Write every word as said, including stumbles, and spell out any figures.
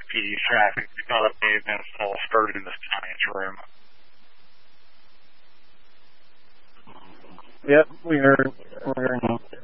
P D traffic. We thought it may have been a small spurt in the science room. Yep, we heard. We heard.